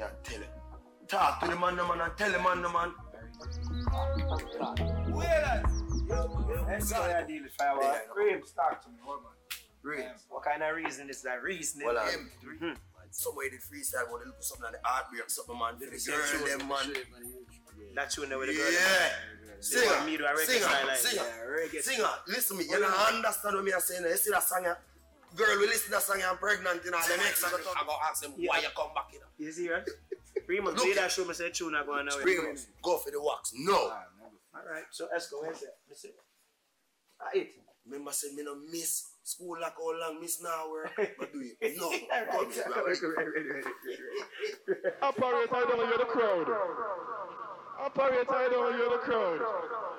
Yeah, tell him. Talk to the man, the man, and tell the man, the man. Let's go ahead and deal with fireworks. Reams, talk to me, hold on. Reams. What kind of reason is that? Reasoning? Well, somebody did freestyle, but they look for something on the heartbreak, something, man. They girl them, man. That's you know where the girl Yeah. Singer. Listen to me. You don't understand what me are saying. You see that song, yeah? Girl, we listen to that song, I'm pregnant, you know. The next song, I go ask them why you come back, you know. You see, right? Remus, do that show me say tune not going now. Remus, go for the wax. No. Alright, so let's go. Where's that? Let's see. It. Remember, say, me no miss school like all long, miss now work. But do it. No. Operator, I don't hear the crowd. Operator, I don't hear the crowd.